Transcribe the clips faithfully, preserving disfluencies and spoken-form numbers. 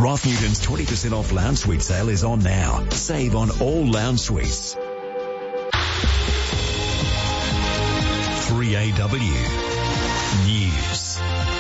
Rothmutton's twenty percent off lounge suite sale is on now. Save on all lounge suites. three A W News.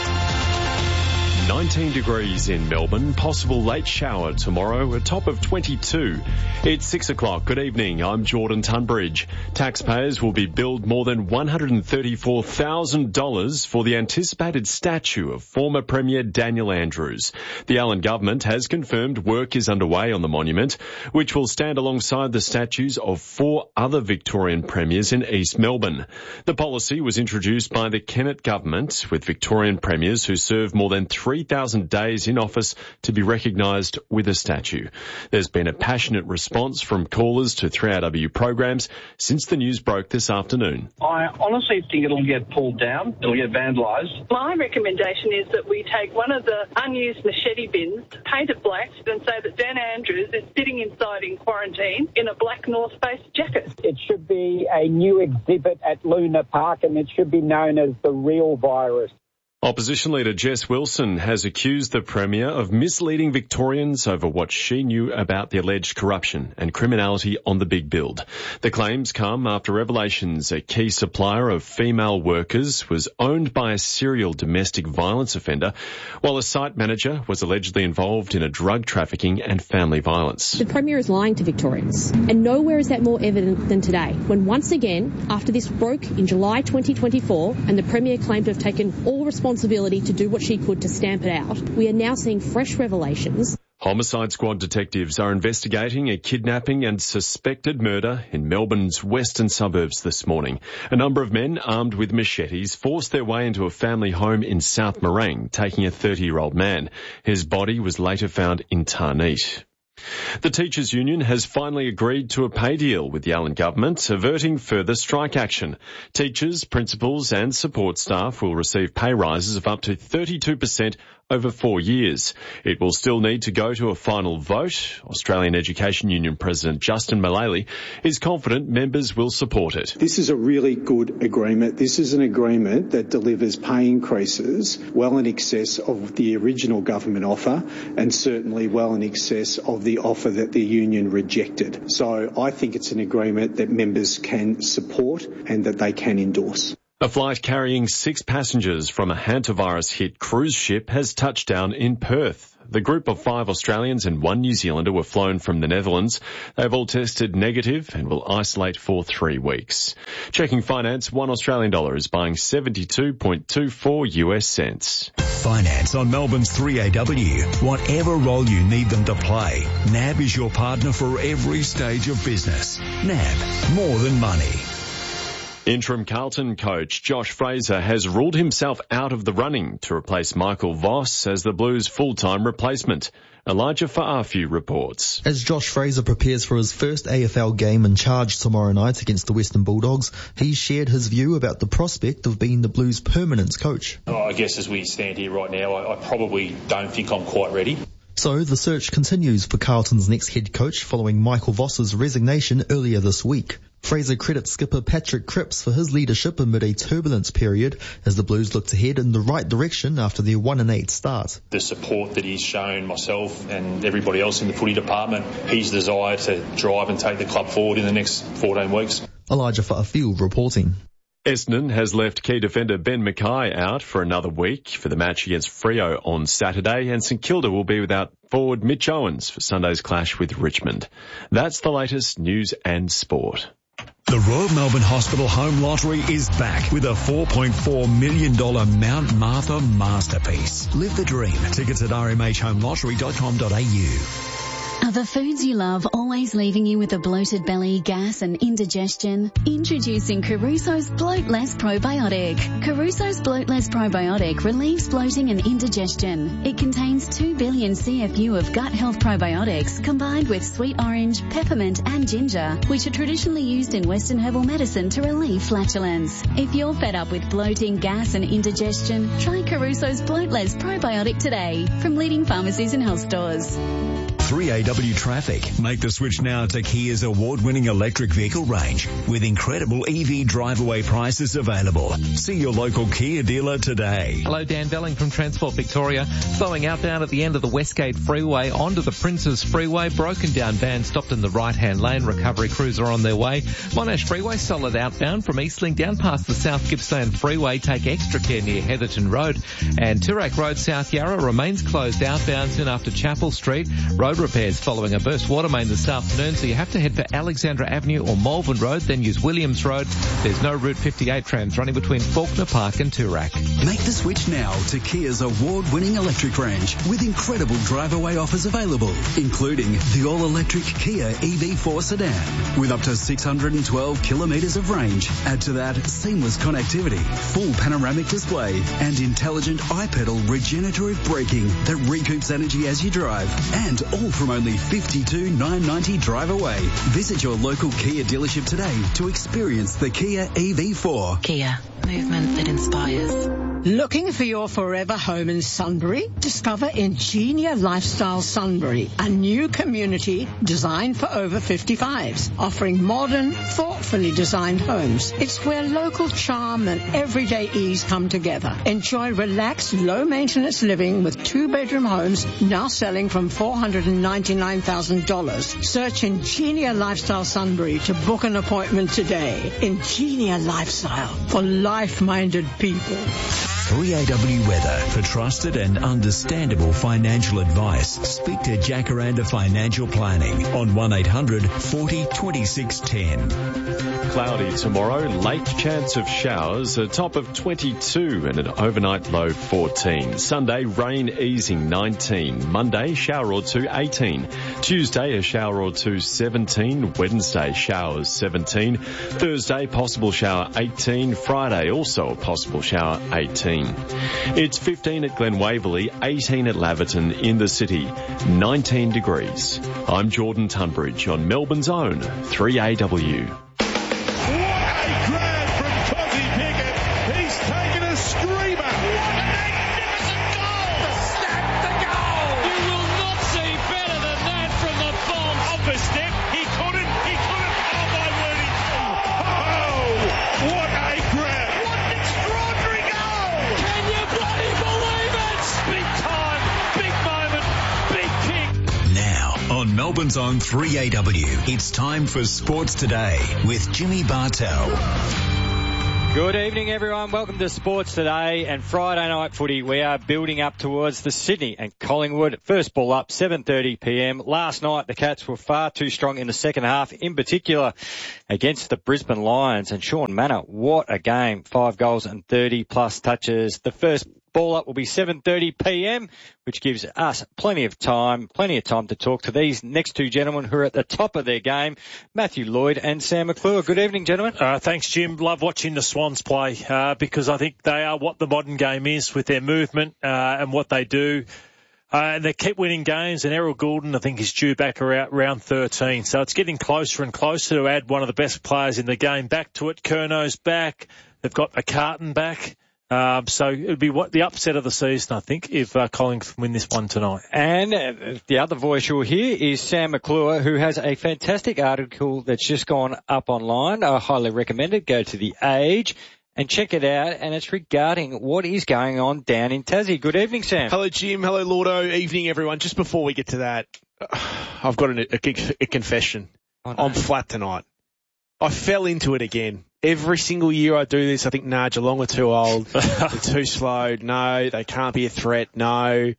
nineteen degrees in Melbourne, possible late shower tomorrow, a top of twenty-two. It's six o'clock. Good evening, I'm Jordan Tunbridge. Taxpayers will be billed more than one hundred thirty-four thousand dollars for the anticipated statue of former Premier Daniel Andrews. The Allen government has confirmed work is underway on the monument, which will stand alongside the statues of four other Victorian premiers in East Melbourne. The policy was introduced by the Kennett government, with Victorian premiers who served more than three thousand days in office to be recognised with a statue. There's been a passionate response from callers to three A W programs since the news broke this afternoon. I honestly think it'll get pulled down. It'll get vandalised. My recommendation is that we take one of the unused machete bins, paint it black, and say that Dan Andrews is sitting inside in quarantine in a black North Face jacket. It should be a new exhibit at Luna Park, and it should be known as the real virus. Opposition leader Jess Wilson has accused the Premier of misleading Victorians over what she knew about the alleged corruption and criminality on the big build. The claims come after revelations a key supplier of female workers was owned by a serial domestic violence offender, while a site manager was allegedly involved in a drug trafficking and family violence. The Premier is lying to Victorians, and nowhere is that more evident than today, when once again, after this broke in July twenty twenty-four and the Premier claimed to have taken all responsibility responsibility to do what she could to stamp it out, we are now seeing fresh revelations. Homicide Squad detectives are investigating a kidnapping and suspected murder in Melbourne's western suburbs this morning. A number of men armed with machetes forced their way into a family home in South Morang, taking a thirty-year-old man. His body was later found in Tarneit. The Teachers' Union has finally agreed to a pay deal with the Allen government, averting further strike action. Teachers, principals and support staff will receive pay rises of up to thirty-two percent over four years. It will still need to go to a final vote. Australian Education Union President Justin Mullally is confident members will support it. This is a really good agreement. This is an agreement that delivers pay increases well in excess of the original government offer and certainly well in excess of the offer that the union rejected. So I think it's an agreement that members can support and that they can endorse. A flight carrying six passengers from a hantavirus-hit cruise ship has touched down in Perth. The group of five Australians and one New Zealander were flown from the Netherlands. They've all tested negative and will isolate for three weeks. Checking finance, one Australian dollar is buying seventy-two point two four U S cents. Finance on Melbourne's three A W. Whatever role you need them to play, N A B is your partner for every stage of business. N A B, more than money. Interim Carlton coach Josh Fraser has ruled himself out of the running to replace Michael Voss as the Blues' full-time replacement. Elijah Fa'afiu reports. As Josh Fraser prepares for his first A F L game in charge tomorrow night against the Western Bulldogs, he shared his view about the prospect of being the Blues' permanent coach. Oh, I guess as we stand here right now, I, I probably don't think I'm quite ready. So the search continues for Carlton's next head coach following Michael Voss's resignation earlier this week. Fraser credits skipper Patrick Cripps for his leadership amid a turbulence period as the Blues look to head in the right direction after their one and eight start. The support that he's shown myself and everybody else in the footy department, his desire to drive and take the club forward in the next fourteen weeks. Elijah Fa'afiu reporting. Essendon has left key defender Ben Mackay out for another week for the match against Freo on Saturday, and St Kilda will be without forward Mitch Owens for Sunday's clash with Richmond. That's the latest news and sport. The Royal Melbourne Hospital Home Lottery is back with a four point four million dollars Mount Martha masterpiece. Live the dream. Tickets at r m h home lottery dot com dot a u. Are the foods you love always leaving you with a bloated belly, gas and indigestion? Introducing Caruso's Bloat Less Probiotic. Caruso's Bloat Less Probiotic relieves bloating and indigestion. It contains two billion C F U of gut health probiotics combined with sweet orange, peppermint and ginger, which are traditionally used in Western herbal medicine to relieve flatulence. If you're fed up with bloating, gas and indigestion, try Caruso's Bloat Less Probiotic today from leading pharmacies and health stores. three A W traffic. Make the switch now to Kia's award-winning electric vehicle range with incredible E V drive-away prices available. See your local Kia dealer today. Hello, Dan Belling from Transport Victoria. Slowing outbound at the end of the Westgate Freeway onto the Princes Freeway. Broken down van stopped in the right-hand lane. Recovery crews are on their way. Monash Freeway solid outbound from Eastling down past the South Gippsland Freeway. Take extra care near Heatherton Road. And Toorak Road South Yarra remains closed outbound soon after Chapel Street. Road repairs following a burst water main this afternoon, so you have to head for Alexandra Avenue or Malvern Road, then use Williams Road. There's no Route fifty-eight trams running between Faulkner Park and Toorak. Make the switch now to Kia's award-winning electric range with incredible drive-away offers available, including the all-electric Kia E V four sedan with up to six hundred twelve kilometres of range. Add to that seamless connectivity, full panoramic display and intelligent iPedal regenerative braking that recoups energy as you drive, and all from only fifty-two thousand nine hundred ninety dollars drive away. Visit your local Kia dealership today to experience the Kia E V four. Kia, movement that inspires. Looking for your forever home in Sunbury? Discover Ingenia Lifestyle Sunbury, a new community designed for over fifty-fives, offering modern, thoughtfully designed homes. It's where local charm and everyday ease come together. Enjoy relaxed, low-maintenance living with two-bedroom homes now selling from four hundred ninety-nine thousand dollars. Search Ingenia Lifestyle Sunbury to book an appointment today. Ingenia Lifestyle for life-minded people. three A W weather. For trusted and understandable financial advice, speak to Jacaranda Financial Planning on one eight hundred forty twenty-six ten. Cloudy tomorrow, late chance of showers, a top of twenty-two and an overnight low fourteen. Sunday, rain easing nineteen. Monday, shower or two eighteen. Tuesday, a shower or two seventeen. Wednesday, showers seventeen. Thursday, possible shower eighteen. Friday, also a possible shower eighteen. It's fifteen at Glen Waverley, eighteen at Laverton in the city, nineteen degrees. I'm Jordan Tunbridge on Melbourne's own three A W. Melbourne's own three A W. It's time for Sports Today with Jimmy Bartell. Good evening, everyone. Welcome to Sports Today and Friday night footy. We are building up towards the Sydney and Collingwood. First ball up, seven thirty p m. Last night, the Cats were far too strong in the second half, in particular against the Brisbane Lions. And Sean Manor, what a game. Five goals and thirty plus touches. The first ball up will be seven thirty p m, which gives us plenty of time, plenty of time to talk to these next two gentlemen who are at the top of their game, Matthew Lloyd and Sam McClure. Good evening, gentlemen. Uh, thanks, Jim. Love watching the Swans play uh, because I think they are what the modern game is with their movement uh, and what they do. Uh, and they keep winning games, and Errol Goulden, I think, is due back around round thirteen. So it's getting closer and closer to add one of the best players in the game back to it. Curno's back. They've got McCartan back. Um, so it would be what the upset of the season, I think, if uh, Collingwood win this one tonight. And uh, the other voice you'll hear is Sam McClure, who has a fantastic article that's just gone up online. I highly recommend it. Go to The Age and check it out. And it's regarding what is going on down in Tassie. Good evening, Sam. Hello, Jim. Hello, Lordo. Evening, everyone. Just before we get to that, I've got an, a, a confession. Oh, no. I'm flat tonight. I fell into it again. Every single year I do this, I think, nah, Geelong are too old. They're too slow. No, they can't be a threat. No.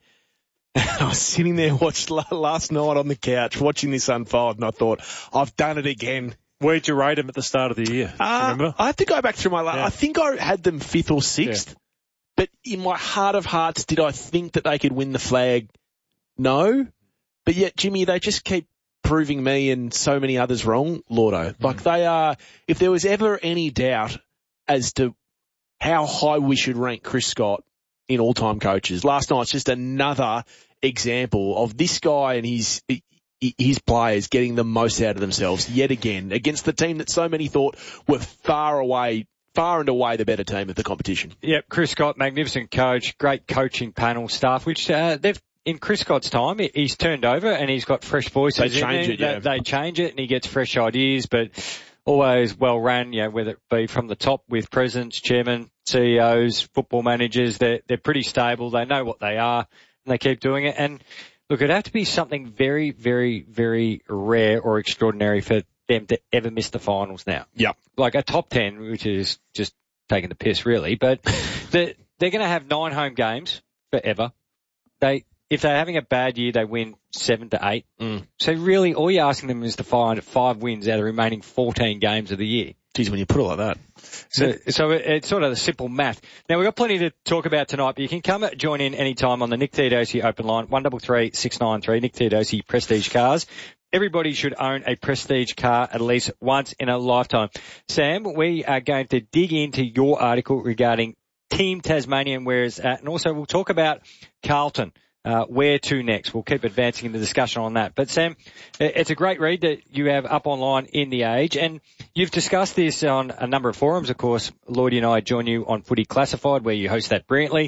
I was sitting there watched last night on the couch watching this unfold, and I thought, I've done it again. Where'd you rate them at the start of the year? Uh, remember? I have to go back through my last. Yeah. I think I had them fifth or sixth. Yeah. But in my heart of hearts, did I think that they could win the flag? No. But yet, Jimmy, they just keep proving me and so many others wrong, Lordo. Like they are, if there was ever any doubt as to how high we should rank Chris Scott in all-time coaches, last night's just another example of this guy and his his players getting the most out of themselves yet again against the team that so many thought were far away, far and away the better team of the competition. Yep, Chris Scott, magnificent coach, great coaching panel staff, which uh, they've in Chris Scott's time, he's turned over and he's got fresh voices. They change in it, yeah. They, they change it and he gets fresh ideas, but always well run, you know, whether it be from the top with presidents, chairmen, C E Os, football managers. They're, they're pretty stable. They know what they are and they keep doing it. And look, it'd have to be something very, very, very rare or extraordinary for them to ever miss the finals now. Yep. Like a top ten, which is just taking the piss really, but they're, they're going to have nine home games forever. They, if they're having a bad year, they win seven to eight. Mm. So really, all you're asking them is to find five wins out of the remaining fourteen games of the year. Geez, when you put it like that. So, so it, it's sort of the simple math. Now, we've got plenty to talk about tonight, but you can come join in any time on the Nick Theodosi open line, one three three, six nine three, Nick Theodosi Prestige Cars. Everybody should own a Prestige car at least once in a lifetime. Sam, we are going to dig into your article regarding Team Tasmania and where it's at, and also we'll talk about Carlton. Uh, where to next? We'll keep advancing in the discussion on that. But Sam, it's a great read that you have up online in The Age, and you've discussed this on a number of forums. Of course, Lloydie and I join you on Footy Classified, where you host that brilliantly.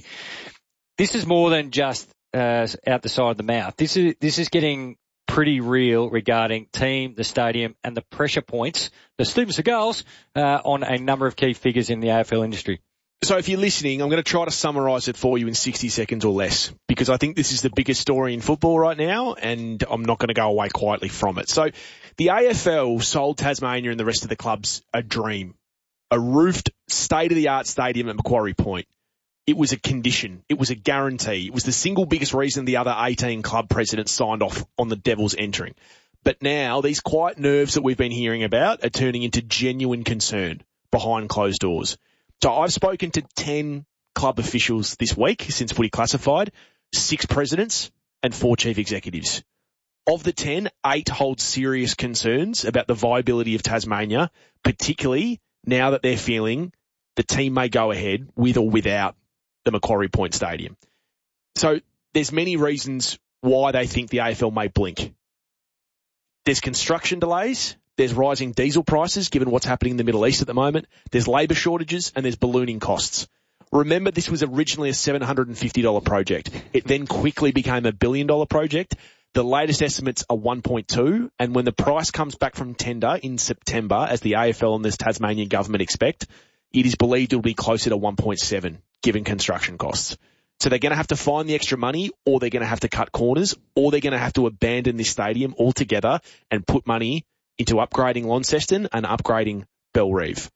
This is more than just uh, out the side of the mouth. This is this is getting pretty real regarding team, the stadium, and the pressure points, the Steven Seagals, uh, on a number of key figures in the A F L industry. So if you're listening, I'm going to try to summarise it for you in sixty seconds or less, because I think this is the biggest story in football right now, and I'm not going to go away quietly from it. So the A F L sold Tasmania and the rest of the clubs a dream, a roofed, state-of-the-art stadium at Macquarie Point. It was a condition. It was a guarantee. It was the single biggest reason the other eighteen club presidents signed off on the Devils entering. But now these quiet nerves that we've been hearing about are turning into genuine concern behind closed doors. So I've spoken to ten club officials this week since Footy Classified, six presidents and four chief executives. Of the ten, eight hold serious concerns about the viability of Tasmania, particularly now that they're feeling the team may go ahead with or without the Macquarie Point Stadium. So there's many reasons why they think the A F L may blink. There's construction delays. There's rising diesel prices, given what's happening in the Middle East at the moment. There's labour shortages, and there's ballooning costs. Remember, this was originally a seven hundred fifty dollars project. It then quickly became a billion dollar project. The latest estimates are one point two, and when the price comes back from tender in September, as the A F L and the Tasmanian government expect, it is believed it will be closer to one point seven, given construction costs. So they're going to have to find the extra money, or they're going to have to cut corners, or they're going to have to abandon this stadium altogether and put money into upgrading Launceston and upgrading Bellerive.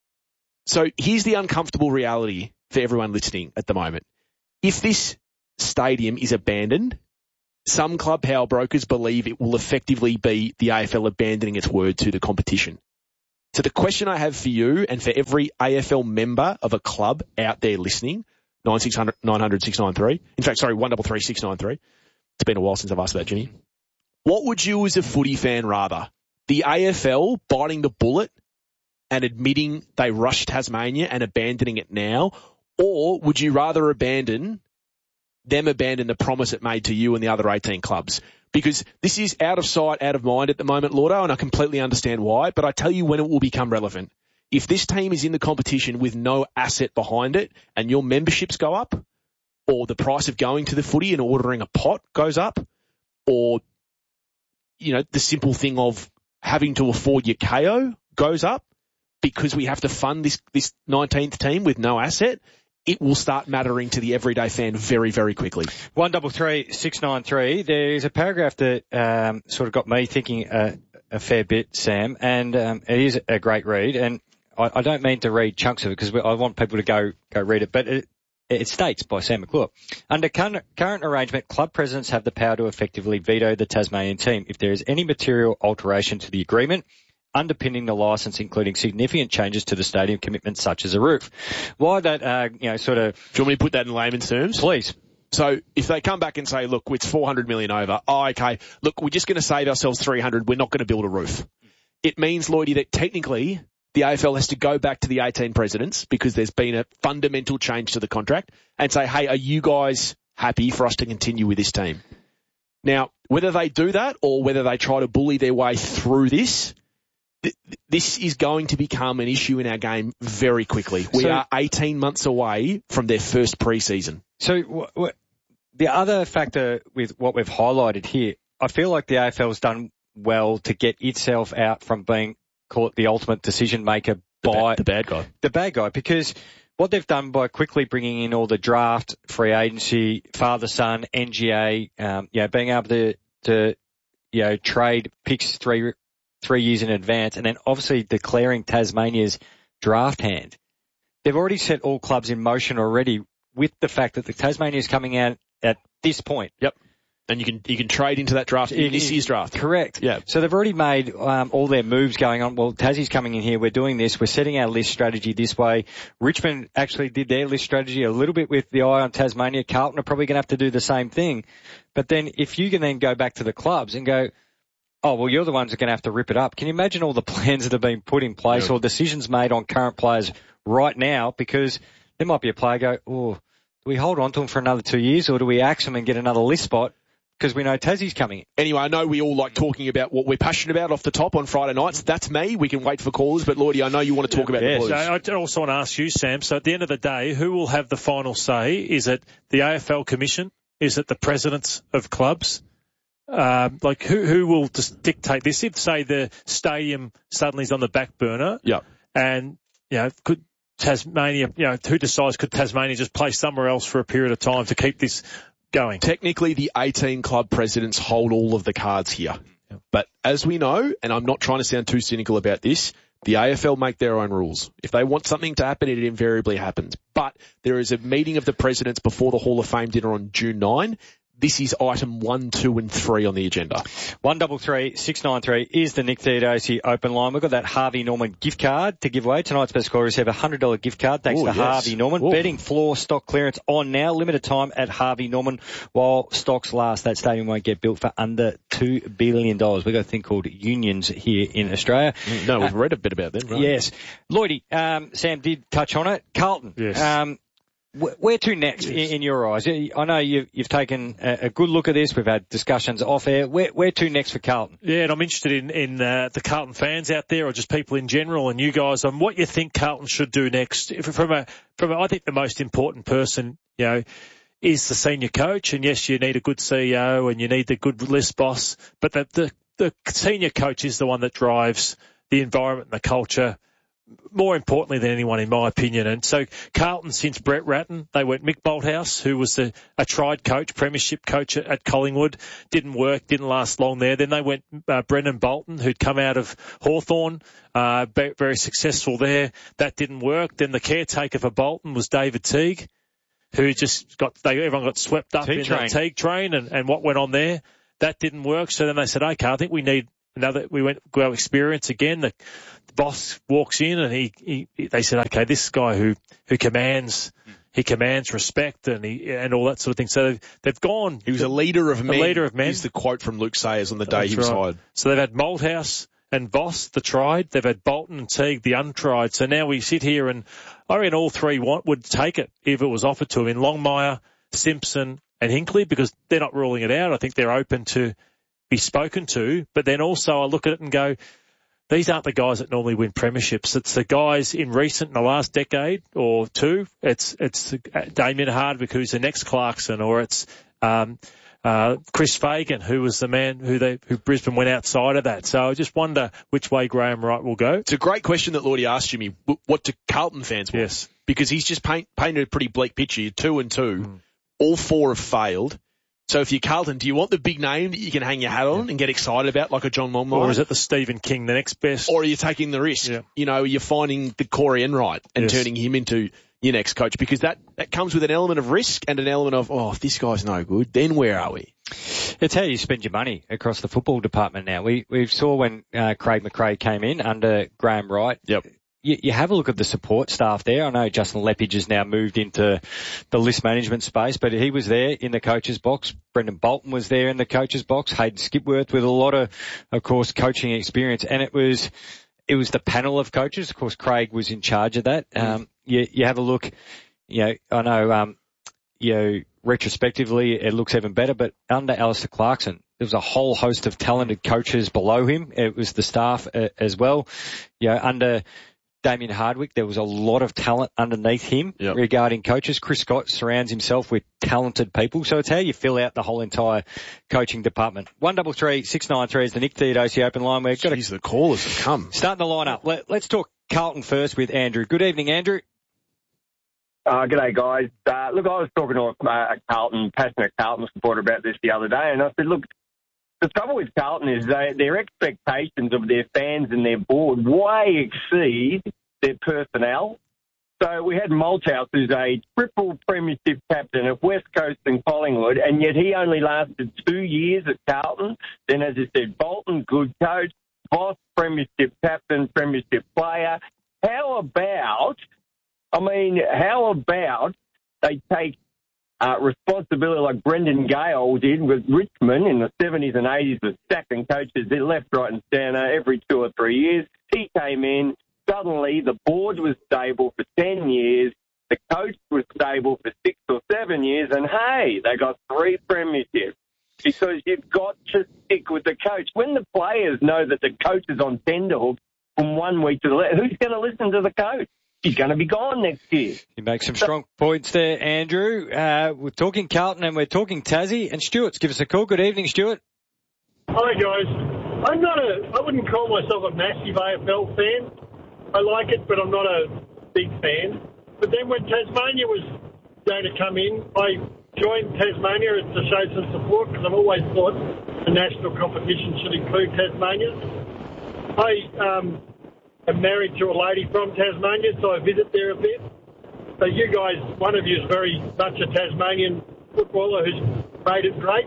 So here's the uncomfortable reality for everyone listening at the moment. If this stadium is abandoned, some club power brokers believe it will effectively be the A F L abandoning its word to the competition. So the question I have for you and for every A F L member of a club out there listening, nine six hundred, nine hundred, six nine three. In fact, sorry, one three three, six nine three. It's been a while since I've asked about Jimmy. What would you as a footy fan rather? The A F L biting the bullet and admitting they rushed Tasmania and abandoning it now? Or would you rather abandon them, abandon the promise it made to you and the other eighteen clubs? Because this is out of sight, out of mind at the moment, Lordo, and I completely understand why, but I tell you when it will become relevant. If this team is in the competition with no asset behind it and your memberships go up, or the price of going to the footy and ordering a pot goes up, or, you know, the simple thing of having to afford your K O goes up because we have to fund this, this nineteenth team with no asset, it will start mattering to the everyday fan very, very quickly. one three three, six nine three. There's a paragraph that um, sort of got me thinking a, a fair bit, Sam, and um, it is a great read. And I, I don't mean to read chunks of it because I want people to go go read it, but it, it states by Sam McClure, under current, current arrangement, club presidents have the power to effectively veto the Tasmanian team if there is any material alteration to the agreement underpinning the licence, including significant changes to the stadium commitments such as a roof. Why that, uh, you know, sort of... Do you want me to put that in layman's terms? Please. So if they come back and say, look, it's four hundred million over, oh, okay, look, we're just going to save ourselves three hundred, we're not going to build a roof. It means, Lloydie, that technically the A F L has to go back to the eighteen presidents because there's been a fundamental change to the contract and say, hey, are you guys happy for us to continue with this team? Now, whether they do that or whether they try to bully their way through this, th- this is going to become an issue in our game very quickly. We so, are eighteen months away from their first pre-season. So, w- w- the other factor with what we've highlighted here, I feel like the A F L's done well to get itself out from being, call it the ultimate decision maker by the bad guy. The bad guy, because what they've done by quickly bringing in all the draft, free agency, father-son, N G A, um, you know, being able to, to, you know, trade picks three, three years in advance, and then obviously declaring Tasmania's draft hand. They've already set all clubs in motion already with the fact that the Tasmania is coming out at this point. Yep. And you can you can trade into that draft in this year's draft. Correct. Yeah. So they've already made um, all their moves going on. Well, Tassie's coming in here. We're doing this. We're setting our list strategy this way. Richmond actually did their list strategy a little bit with the eye on Tasmania. Carlton are probably going to have to do the same thing. But then if you can then go back to the clubs and go, oh, well, you're the ones that are going to have to rip it up. Can you imagine all the plans that have been put in place yeah. or decisions made on current players right now? Because there might be a player go, oh, do we hold on to them for another two years or do we axe them and get another list spot? Because we know Tassie's coming. Anyway, I know we all like talking about what we're passionate about off the top on Friday nights. That's me. We can wait for callers. But, Lordy, I know you want to talk about yeah, the Blues. So I also want to ask you, Sam, so at the end of the day, who will have the final say? Is it the A F L Commission? Is it the presidents of clubs? Um, like, who who will just dictate this? If, say, the stadium suddenly is on the back burner, yeah, and, you know, could Tasmania, you know, who decides could Tasmania just play somewhere else for a period of time to keep this going? Technically, the eighteen club presidents hold all of the cards here. Yeah. But as we know, and I'm not trying to sound too cynical about this, the A F L make their own rules. If they want something to happen, it invariably happens. But there is a meeting of the presidents before the Hall of Fame dinner on June ninth. This is item one, two, and three on the agenda. One double three six nine three is the Nick Theodosi open line. We've got that Harvey Norman gift card to give away. Tonight's best scorer receive a hundred dollar gift card thanks Ooh, to yes. Harvey Norman. Ooh. Betting floor stock clearance on now. Limited time at Harvey Norman while stocks last. That stadium won't get built for under two billion dollars. We've got a thing called unions here in Australia. No, we've uh, read a bit about them, right? Yes. Lloydie, um, Sam did touch on it. Carlton. Yes. Um, Where to next yes. in, in your eyes? I know you've, you've taken a, a good look at this. We've had discussions off air. Where, where to next for Carlton? Yeah, and I'm interested in, in uh, the Carlton fans out there or just people in general and you guys on what you think Carlton should do next. If, from a, from a, I think the most important person, you know, is the senior coach. And yes, you need a good C E O and you need the good list boss, but the, the, the senior coach is the one that drives the environment and the culture more importantly than anyone, in my opinion. And so Carlton, since Brett Ratton, they went Mick Bolthouse, who was a, a tried coach, premiership coach at, at Collingwood, didn't work, didn't last long there. Then they went uh, Brendan Bolton, who'd come out of Hawthorn, uh, be, very successful there. That didn't work. Then the caretaker for Bolton was David Teague, who just got, they, everyone got swept up Teague in train. the Teague train and, and what went on there. That didn't work. So then they said, okay, I think we need another, we went go experience again. The, the boss walks in and he, he, they said, okay, this guy who, who commands, he commands respect and he, and all that sort of thing. So they've, they've gone. He was a leader of men. A leader of men. Is the quote from Luke Sayers on the day That's he was right. hired. So they've had Malthouse and Voss, the tried. They've had Bolton and Teague, the untried. So now we sit here and I reckon all three want, would take it if it was offered to them in Longmire, Simpson and Hinkley, because they're not ruling it out. I think they're open to be spoken to, but then also I look at it and go, these aren't the guys that normally win premierships. It's the guys in recent, in the last decade or two. It's, it's Damien Hardwick, who's the next Clarkson, or it's, um, uh, Chris Fagan, who was the man who they, who Brisbane went outside of that. So I just wonder which way Graham Wright will go. It's a great question that Lordy asked Jimmy. What do Carlton fans want? Yes. Because he's just paint, painted a pretty bleak picture. Two and two. Mm. All four have failed. So if you're Carlton, do you want the big name that you can hang your hat on yeah. and get excited about like a John Longmire? Or is it the Stephen King, the next best? Or are you taking the risk? Yeah. You know, you're finding the Corey Enright and yes. turning him into your next coach, because that, that comes with an element of risk and an element of, oh, if this guy's no good, then where are we? It's how you spend your money across the football department now. We, we saw when uh, Craig McRae came in under Graham Wright. Yep. You, you have a look at the support staff there. I know Justin Lepage has now moved into the list management space, but he was there in the coach's box. Brendan Bolton was there in the coach's box. Hayden Skipworth with a lot of, of course, coaching experience. And it was, it was the panel of coaches. Of course, Craig was in charge of that. Um, you, you have a look, you know, I know, um, you know, retrospectively it looks even better, but under Alistair Clarkson, there was a whole host of talented coaches below him. It was the staff uh, as well. You know, under Damien Hardwick, there was a lot of talent underneath him yep. regarding coaches. Chris Scott surrounds himself with talented people, so it's how you fill out the whole entire coaching department. One double three six nine three is the Nick Theodosi open line. We've got Jeez, the callers have come. Starting the line up. Let, let's talk Carlton first with Andrew. Good evening, Andrew. Uh, g'day, guys. Uh, look, I was talking to a, a Carlton, passionate Carlton supporter about this the other day, and I said, look, the trouble with Carlton is they, their expectations of their fans and their board way exceed their personnel. So we had Malthouse, who's a triple premiership captain at West Coast and Collingwood, and yet he only lasted two years at Carlton. Then, as I said, Bolton, good coach, Voss, premiership captain, premiership player. How about, I mean, how about they take Uh, responsibility like Brendan Gale did with Richmond in the seventies and eighties with stacking coaches left, right and centre every two or three years. He came in, suddenly the board was stable for ten years, the coach was stable for six or seven years, and hey, they got three premierships because you've got to stick with the coach. When the players know that the coach is on tenterhook from one week to the next, who's going to listen to the coach? He's going to be gone next year. You make some strong points there, Andrew. Uh, we're talking Carlton and we're talking Tassie. And Stuart's give us a call. Good evening, Stuart. Hi, guys. I'm not a, I wouldn't call myself a massive A F L fan. I like it, but I'm not a big fan. But then when Tasmania was going to come in, I joined Tasmania to show some support because I've always thought the national competition should include Tasmania. I, um... I'm married to a lady from Tasmania, so I visit there a bit. So you guys, one of you is very much a Tasmanian footballer who's made it great.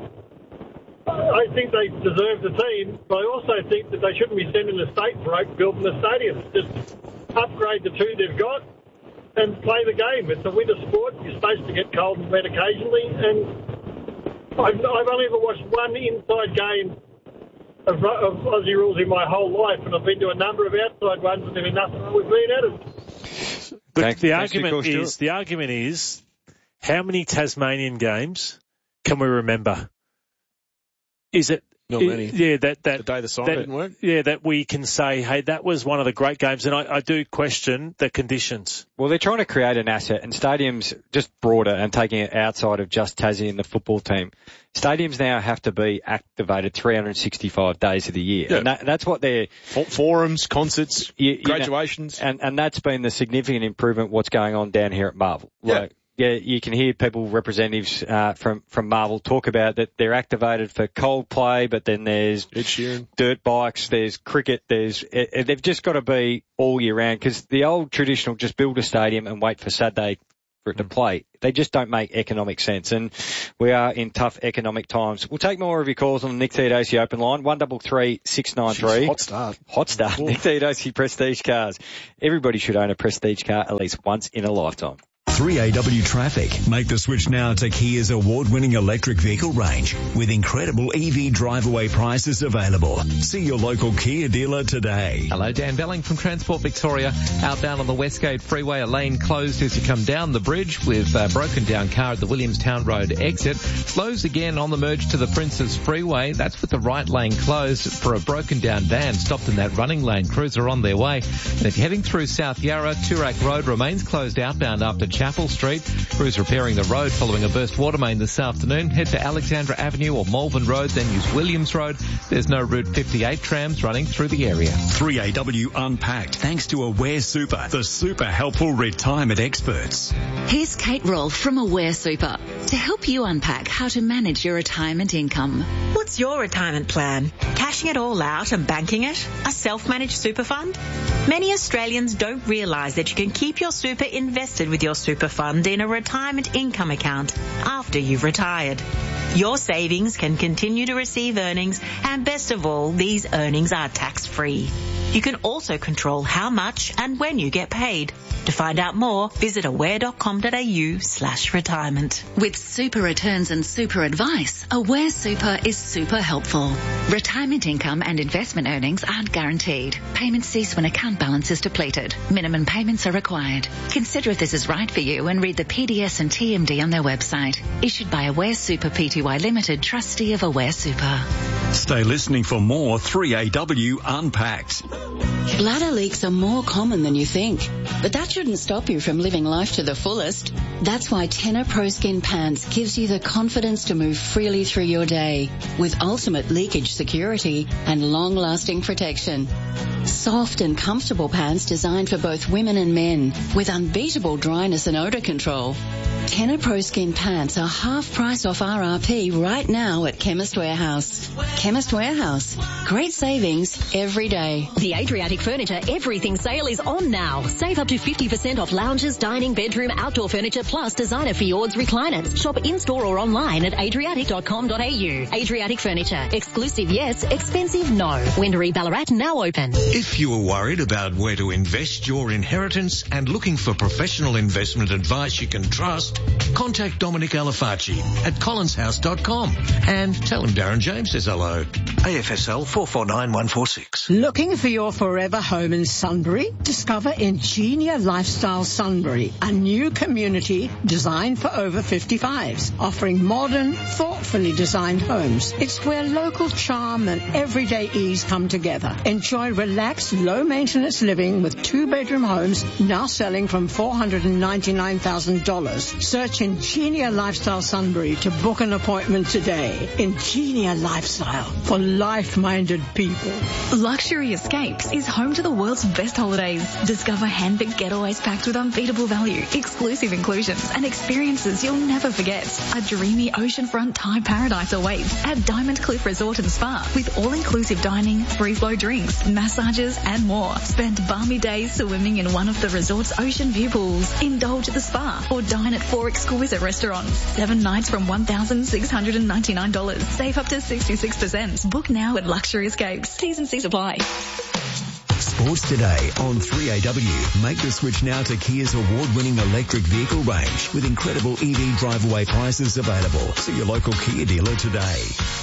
I think they deserve the team, but I also think that they shouldn't be sending the state broke building the stadium. Just upgrade the two they've got and play the game. It's a winter sport. You're supposed to get cold and wet occasionally, and I've, I've only ever watched one inside game Of, of Aussie rules in my whole life, and I've been to a number of outside ones, and there's nothing wrong with being at it. But Thanks, the thanks argument is the argument is how many Tasmanian games can we remember? Is it? Not many. Yeah, that that the day the sign that, didn't work. Yeah, that we can say, hey, that was one of the great games, and I, I do question the conditions. Well, they're trying to create an asset, and stadiums just broader and taking it outside of just Tassie and the football team. Stadiums now have to be activated three hundred sixty-five days of the year, yeah. and that, that's what they're forums, concerts, you, you graduations, know, and and that's been the significant improvement. What's going on down here at Marvel? Yeah. Like, Yeah, you can hear people, representatives uh, from from Marvel, talk about that they're activated for Coldplay, but then there's dirt bikes, there's cricket, there's it, they've just got to be all year round because the old traditional just build a stadium and wait for Saturday for it to play. They just don't make economic sense, and we are in tough economic times. We'll take more of your calls on the Nick Theodosi open line, one double three six nine three. Hot start. Hot start. Nick Theodosi Prestige Cars. Everybody should own a Prestige car at least once in a lifetime. three A W Traffic. Make the switch now to Kia's award-winning electric vehicle range with incredible E V drive-away prices available. See your local Kia dealer today. Hello, Dan Belling from Transport Victoria. Outbound on the Westgate Freeway, a lane closed as you come down the bridge with a broken down car at the Williamstown Road exit. Slows again on the merge to the Princes Freeway. That's with the right lane closed for a broken down van stopped in that running lane. Crews are on their way. And if you're heading through South Yarra, Toorak Road remains closed outbound after Chapel Street. Crews repairing the road following a burst water main this afternoon. Head to Alexandra Avenue or Malvern Road, then use Williams Road. There's no Route fifty-eight trams running through the area. three A W Unpacked, thanks to Aware Super, the super helpful retirement experts. Here's Kate Rolfe from Aware Super to help you unpack how to manage your retirement income. What's your retirement plan? Cashing it all out and banking it? A self-managed super fund? Many Australians don't realise that you can keep your super invested with your super fund in a retirement income account after you've retired. Your savings can continue to receive earnings, and best of all, these earnings are tax-free. You can also control how much and when you get paid. To find out more, visit aware.com.au slash retirement. With super returns and super advice, Aware Super is super helpful. Retirement income and investment earnings aren't guaranteed. Payments cease when account balance is depleted. Minimum payments are required. Consider if this is right for you and read the P D S and T M D on their website. Issued by Aware Super Pty Limited, trustee of Aware Super. Stay listening for more three A W Unpacked. Bladder leaks are more common than you think, but that shouldn't stop you from living life to the fullest. That's why Tenor Pro Skin Pants gives you the confidence to move freely through your day with ultimate leakage security and long-lasting protection. Soft and comfortable pants designed for both women and men with unbeatable dryness and odor control. Tenor Pro Skin Pants are half price off R R P right now at Chemist Warehouse. Chemist Warehouse. Great savings every day. The Adriatic Furniture Everything Sale is on now. Save up to fifty percent off lounges, dining, bedroom, outdoor furniture, plus designer Fjords recliners. Shop in-store or online at adriatic dot com dot a u. Adriatic Furniture. Exclusive yes, expensive no. Wendouree Ballarat now open. If you are worried about where to invest your inheritance and looking for professional investment advice you can trust, contact Dominic Alifacci at collins house dot com and tell him Darren James says hello. A F S L four four nine one four six. Looking for your forever home in Sunbury? Discover Ingenia Lifestyle Sunbury, a new community designed for over fifty-fives, offering modern, thoughtfully designed homes. It's where local charm and everyday ease come together. Enjoy relaxed, low-maintenance living with two-bedroom homes now selling from four hundred ninety-nine thousand dollars. Search Ingenia Lifestyle Sunbury to book an appointment today. Ingenia Lifestyle for life-minded people. Luxury Escapes is home to the world's best holidays. Discover hand-picked getaways packed with unbeatable value, exclusive inclusions, and experiences you'll never forget. A dreamy oceanfront Thai paradise awaits at Diamond Cliff Resort and Spa with all-inclusive dining, free-flow drinks, massages, and more. Spend balmy days swimming in one of the resort's ocean view pools. Indulge at the spa or dine at four exquisite restaurants. Seven nights from one thousand six hundred ninety-nine dollars. Save up to sixty-six percent. Book now at Luxury Escapes. T's and C's apply. Sports Today on three A W. Make the switch now to Kia's award-winning electric vehicle range with incredible E V drive-away prices available. See your local Kia dealer today.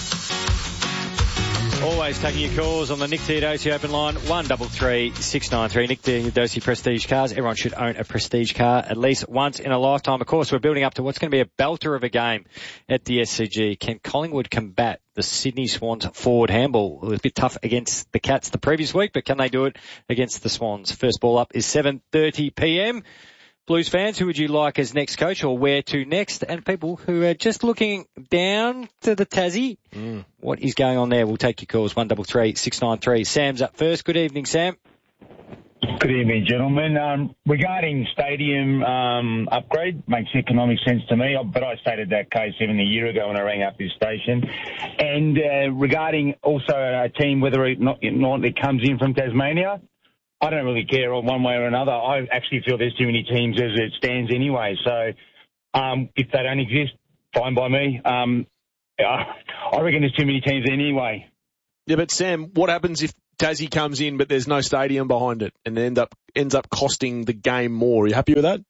Always taking your calls on the Nick Theodosi open line, one double three six nine three. Nick Theodosi Prestige Cars. Everyone should own a Prestige car at least once in a lifetime. Of course, we're building up to what's going to be a belter of a game at the S C G. Can Collingwood combat the Sydney Swans forward handball? It was a bit tough against the Cats the previous week, but can they do it against the Swans? First ball up is seven thirty p m. Blues fans, who would you like as next coach or where to next? And people who are just looking down to the Tassie, mm. what is going on there? We'll take your calls, one double three six nine three. Sam's up first. Good evening, Sam. Good evening, gentlemen. Um, regarding stadium um, upgrade, makes economic sense to me, but I stated that case even a year ago when I rang up this station. And uh, regarding also a team, whether it not, not it comes in from Tasmania, I don't really care one way or another. I actually feel there's too many teams as it stands anyway. So um, if they don't exist, fine by me. Um, I reckon there's too many teams anyway. Yeah, but Sam, what happens if Tassie comes in but there's no stadium behind it and it end up, ends up costing the game more? Are you happy with that?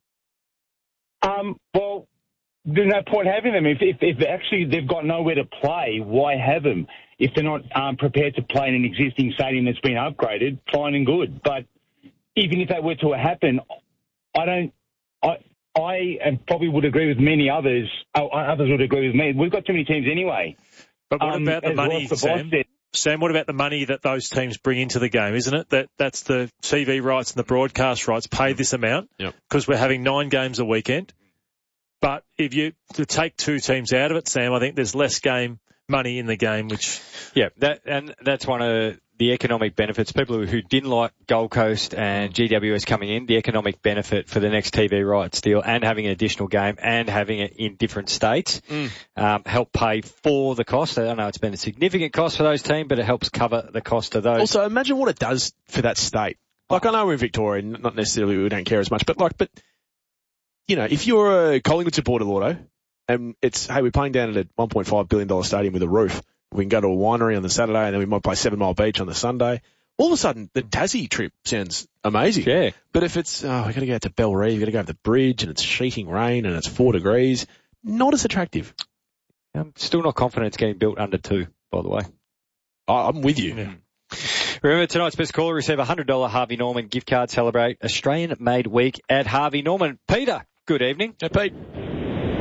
Um, well, there's no point having them. If, if, if actually they've got nowhere to play, why have them? If they're not um, prepared to play in an existing stadium that's been upgraded, fine and good. But even if that were to happen, I don't. I I and probably would agree with many others. Uh, others would agree with me. We've got too many teams anyway. But what um, about the money, Sam? Sam, what about the money that those teams bring into the game? Isn't it that that's the T V rights and the broadcast rights pay this amount because yep. we're having nine games a weekend. But if you to take two teams out of it, Sam, I think there's less game money in the game, which yeah, that and that's one of the economic benefits. People who, who didn't like Gold Coast and G W S coming in, the economic benefit for the next T V rights deal and having an additional game and having it in different states mm. um, help pay for the cost. I don't know it's been a significant cost for those teams, but it helps cover the cost of those. Also, imagine what it does for that state. Like I know we're in Victoria, not necessarily we don't care as much, but like, but you know, if you're a Collingwood supporter, Lordo, and it's, hey, we're playing down at a one point five billion dollars stadium with a roof. We can go to a winery on the Saturday and then we might play Seven Mile Beach on the Sunday. All of a sudden, the Tassie trip sounds amazing. Yeah. But if it's, oh, we've got to go out to Bellerive, we've got to go over the bridge and it's sheeting rain and it's four degrees, not as attractive. I'm still not confident it's getting built under two, by the way. Oh, I'm with you. Yeah. Remember, tonight's best caller receive a one hundred dollars Harvey Norman gift card. Celebrate Australian Made Week at Harvey Norman. Peter, good evening. Hey, Pete. Guys,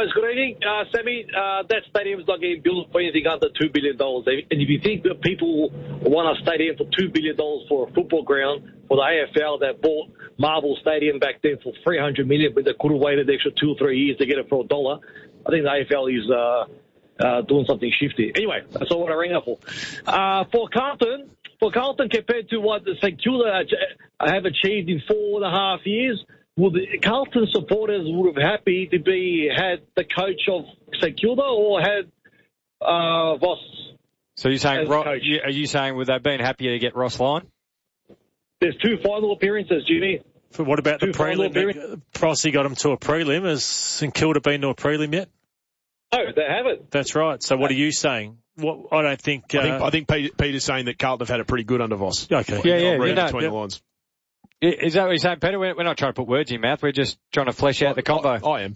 guys, good evening. Uh, Sammy, uh, that stadium is not getting built for anything under two billion dollars. And if you think that people want a stadium for two billion dollars for a football ground, for the A F L that bought Marvel Stadium back then for three hundred million dollars, but they could have waited the extra two or three years to get it for a dollar, I think the A F L is uh, uh, doing something shifty. Anyway, that's all what I rang up for. Uh, for Carlton, for Carlton compared to what the St Kilda have achieved in four and a half years, would the Carlton supporters would have happy to be had the coach of St Kilda or had uh, Voss? So you're saying, Ro- are you saying would they have been happier to get Ross Lyon? There's two final appearances, Jimmy. So what about two the prelim? Frosty got him to a prelim. Has St Kilda been to a prelim yet? No, they haven't. That's right. So what are you saying? What I don't think. Uh, I think, I think Peter, Peter's saying that Carlton have had it pretty good under Voss. Okay. Yeah, yeah. Read You know, between yeah. the lines. Is that what you're saying, Peter? We're not trying to put words in your mouth. We're just trying to flesh out the combo. I, I am.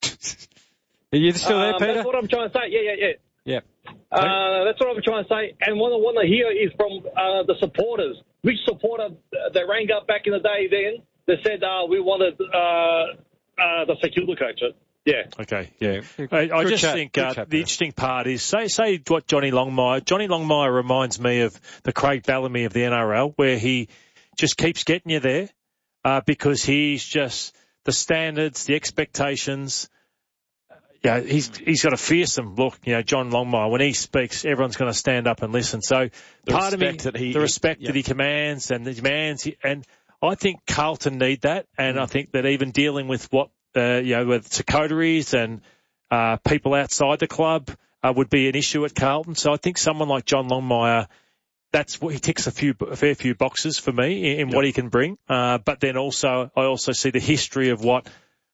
Are you still there, um, Peter? That's what I'm trying to say. Yeah, yeah, yeah. Yeah. Uh, that's what I'm trying to say. And what I want to hear is from uh, the supporters. Which supporter they rang up back in the day then that said uh, we wanted uh, uh, the St Kilda coach? Yeah. Okay. Yeah. I, I just chat, think uh, the interesting part is say say what Johnny Longmire. Johnny Longmire reminds me of the Craig Bellamy of the N R L, where he just keeps getting you there uh, because he's just the standards, the expectations. Yeah, he's he's got a fearsome look. You know, John Longmire, when he speaks, everyone's going to stand up and listen. So the part of me, that he, the respect yeah. that he commands and the demands, and I think Carlton need that. And mm. I think that even dealing with what uh, you know, with coteries and uh, people outside the club uh, would be an issue at Carlton. So I think someone like John Longmire, that's what he ticks a few, a fair few boxes for me in, in yep. what he can bring. Uh, but then also, I also see the history of what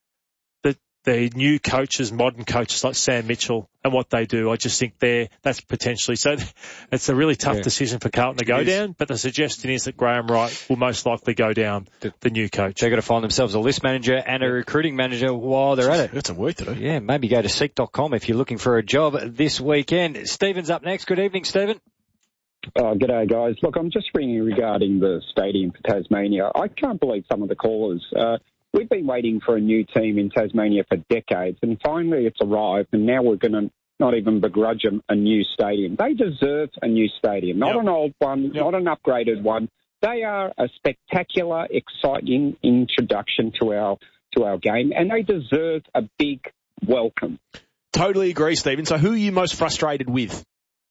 the new coaches, modern coaches like Sam Mitchell and what they do. I just think they're, that's potentially, so it's a really tough yeah. decision for Carlton to go down, but the suggestion is that Graham Wright will most likely go down, the, the new coach. They're going to find themselves a list manager and a recruiting manager while they're at it. Got some work to do. Yeah, maybe go to seek dot com if you're looking for a job this weekend. Stephen's up next. Good evening, Stephen. Oh, g'day, guys. Look, I'm just ringing regarding the stadium for Tasmania. I can't believe some of the callers. Uh, We've been waiting for a new team in Tasmania for decades, and finally it's arrived, and now we're going to not even begrudge them a new stadium. They deserve a new stadium, not yep. an old one, yep. not an upgraded one. They are a spectacular, exciting introduction to our to our game, and they deserve a big welcome. Totally agree, Stephen. So who are you most frustrated with?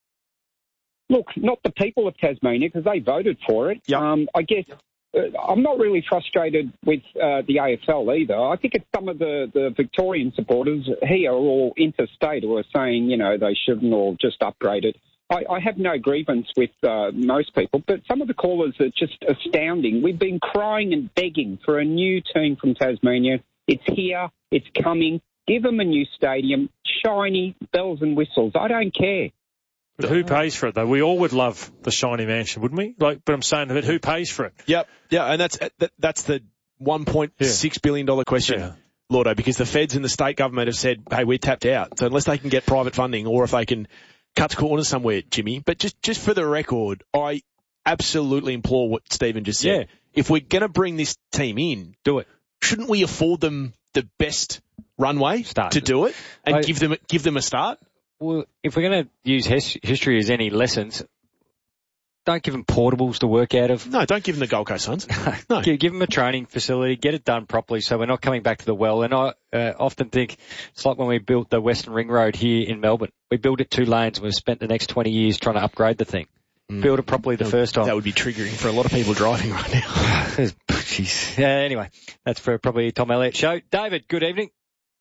Look, not the people of Tasmania, because they voted for it. Yep. Um, I guess... Uh, I'm not really frustrated with uh, the A F L either. I think it's some of the, the Victorian supporters here or interstate who are saying, you know, they shouldn't or just upgrade it. I, I have no grievance with uh, most people, but some of the callers are just astounding. We've been crying and begging for a new team from Tasmania. It's here. It's coming. Give them a new stadium. Shiny, bells and whistles. I don't care. But who pays for it, though? We all would love the shiny mansion, wouldn't we? Like, but I'm saying, but who pays for it? Yep, yeah, and that's that, that's the one point six yeah. billion dollar question, yeah. Lordo, because the feds and the state government have said, hey, we're tapped out. So unless they can get private funding or if they can cut corners somewhere, Jimmy. But just, just for the record, I absolutely implore what Stephen just said. Yeah. If we're going to bring this team in, do it. Shouldn't we afford them the best runway start. to do it and I, give them give them a start? Well, if we're going to use his, history as any lessons, don't give them portables to work out of. No, don't give them the Gold Coast Suns. No. give, give them a training facility, get it done properly so we're not coming back to the well. And I uh, often think it's like when we built the Western Ring Road here in Melbourne. We built it two lanes and we've spent the next twenty years trying to upgrade the thing. Mm. Build it properly the that, first time. That would be triggering for a lot of people driving right now. Jeez. Uh, anyway, that's for probably Tom Elliott show. David, good evening.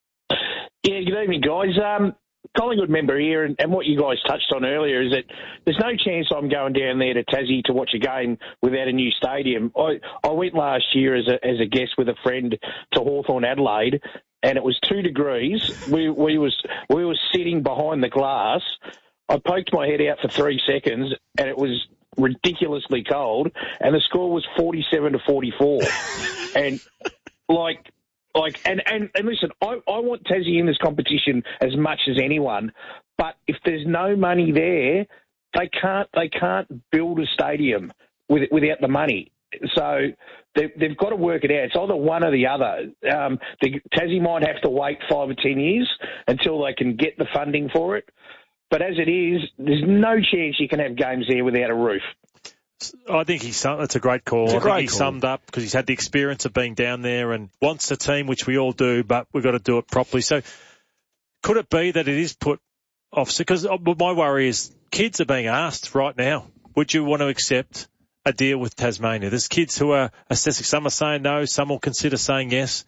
Yeah, good evening, guys. Um, Collingwood member here, and, and what you guys touched on earlier is that there's no chance I'm going down there to Tassie to watch a game without a new stadium. I, I went last year as a, as a guest with a friend to Hawthorn Adelaide, and it was two degrees. We, we was we were sitting behind the glass. I poked my head out for three seconds, and it was ridiculously cold, and the score was forty-seven to forty-four. And, like... Like and, and, and listen, I, I want Tassie in this competition as much as anyone, but if there's no money there, they can't they can't build a stadium with, without the money. So they, they've got to work it out. It's either one or the other. Um, the, Tassie might have to wait five or ten years until they can get the funding for it. But as it is, there's no chance you can have games there without a roof. I think he's that's a great call. It's a I think great he call. summed up because he's had the experience of being down there and wants the team, which we all do, but we've got to do it properly. So could it be that it is put off? Because my worry is kids are being asked right now, would you want to accept a deal with Tasmania? There's kids who are assessing. Some are saying no. Some will consider saying yes.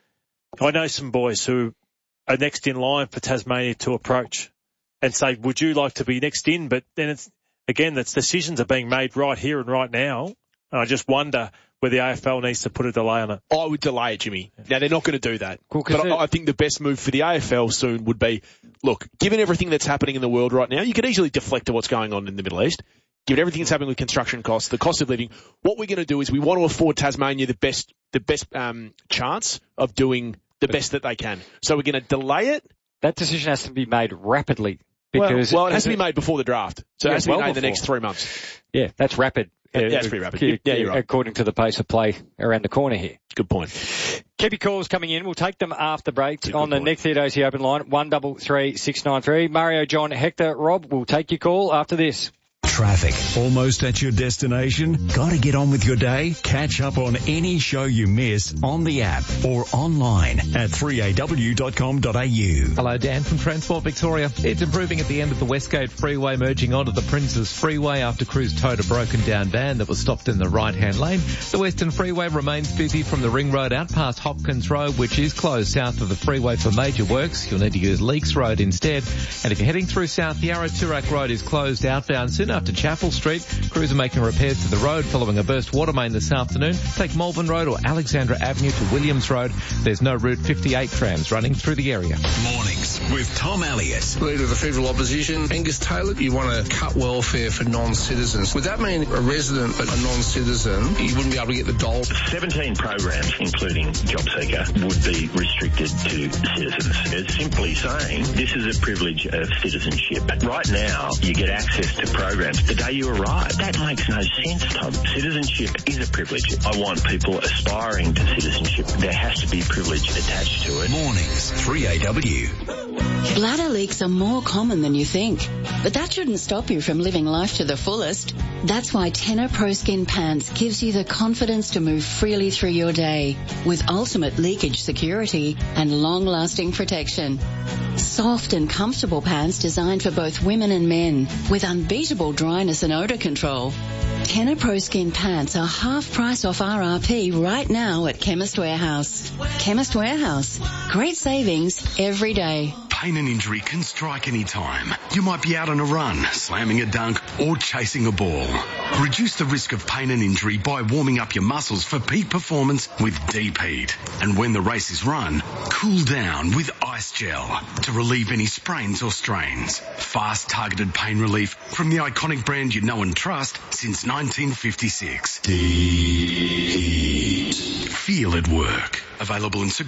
I know some boys who are next in line for Tasmania to approach and say, would you like to be next in? But then it's, again, that's decisions are being made right here and right now. And I just wonder where the A F L needs to put a delay on it. I would delay it, Jimmy. Now, they're not going to do that. Cool, but I, I think the best move for the A F L soon would be, look, given everything that's happening in the world right now, you could easily deflect to what's going on in the Middle East. Given everything that's happening with construction costs, the cost of living, what we're going to do is we want to afford Tasmania the best, the best um, chance of doing the best that they can. So we're going to delay it. That decision has to be made rapidly. Because well, well, it has to be made before the draft. So yeah, it has to be well made in the before. next three months. Yeah, that's rapid. Yeah, that's pretty rapid. Yeah, you're right. According to the pace of play around the corner here. Good point. Keep your calls coming in. We'll take them after break Good on the point. Nick Theodosi open line, one double three six nine three. Mario, John, Hector, Rob, we'll take your call after this. Traffic. Almost at your destination? Gotta get on with your day? Catch up on any show you miss on the app or online at three A W dot com dot A U. Hello, Dan from Transport Victoria. It's improving at the end of the Westgate Freeway, merging onto the Princes Freeway after crews towed a broken down van that was stopped in the right-hand lane. The Western Freeway remains busy from the Ring Road out past Hopkins Road, which is closed south of the freeway for major works. You'll need to use Leaks Road instead. And if you're heading through South Yarra, Toorak Road is closed outbound soon after Chapel Street. Crews are making repairs to the road following a burst water main this afternoon. Take Malvern Road or Alexandra Avenue to Williams Road. There's no Route fifty-eight trams running through the area. Mornings with Tom Elliott. Leader of the Federal Opposition, Angus Taylor, you want to cut welfare for non-citizens. Would that mean a resident but a non-citizen, you wouldn't be able to get the dole? seventeen programs, including JobSeeker, would be restricted to citizens. It's simply saying this is a privilege of citizenship. Right now, you get access to programs the day you arrive. That makes no sense, Tom. Citizenship is a privilege. I want people aspiring to citizenship. There has to be privilege attached to it. Mornings, three A W. Bladder leaks are more common than you think, but that shouldn't stop you from living life to the fullest. That's why Tenor Pro Skin Pants gives you the confidence to move freely through your day with ultimate leakage security and long-lasting protection. Soft and comfortable pants designed for both women and men with unbeatable dryness and odor control. Tenor Pro Skin Pants are half price off R R P right now at Chemist Warehouse. Chemist Warehouse. Great savings every day. Pain and injury can strike any time. You might be out on a run, slamming a dunk, or chasing a ball. Reduce the risk of pain and injury by warming up your muscles for peak performance with Deep Heat. And when the race is run, cool down with Ice Gel to relieve any sprains or strains. Fast, targeted pain relief from the iconic brand you know and trust since nineteen fifty-six. Deep Heat. Feel it work. Available in